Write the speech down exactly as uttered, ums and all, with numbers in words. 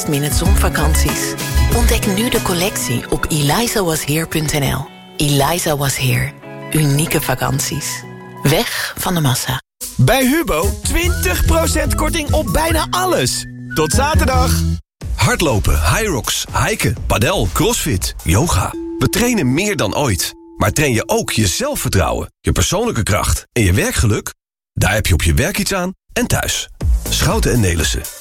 last minute zonvakanties. Ontdek nu de collectie op eliza was here punt n l. Eliza Was Here. Unieke vakanties. Weg van de massa. Bij Hubo twintig procent korting op bijna alles. Tot zaterdag. Hardlopen, Hyrox, hiken, padel, crossfit, yoga. We trainen meer dan ooit. Maar train je ook je zelfvertrouwen, je persoonlijke kracht en je werkgeluk? Daar heb je op je werk iets aan en thuis. Schouten en Nelissen.